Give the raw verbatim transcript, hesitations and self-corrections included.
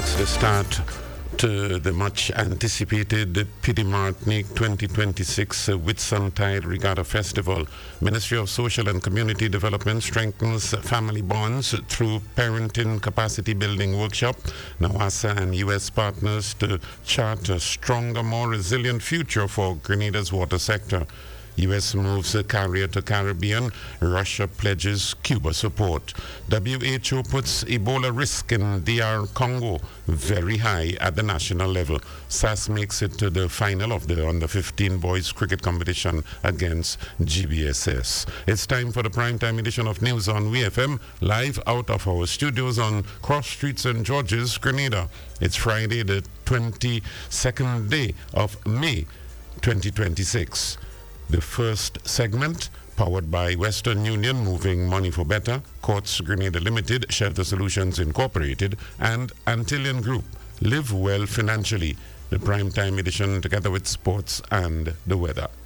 marks the start to the much anticipated Pidi Martinique twenty twenty-six Whitsuntide Regatta Festival. Ministry of Social and Community Development strengthens family bonds through parenting capacity building workshop. NASA and U S partners to chart a stronger, more resilient future for Grenada's water sector. U S moves a carrier to Caribbean. Russia pledges Cuba support. W H O puts Ebola risk in D R Congo very high at the national level. S A S makes it to the final of the under fifteen boys cricket competition against G B S S. It's time for the primetime edition of News on W F M, live out of our studios on Cross Street, Saint George's, Grenada. It's Friday, the twenty-second day of May, twenty twenty-six. The first segment, powered by Western Union, moving money for better, Courts Grenada Limited, Shelter Solutions Incorporated, and Antillian Group. Live well financially. The primetime edition together with sports and the weather.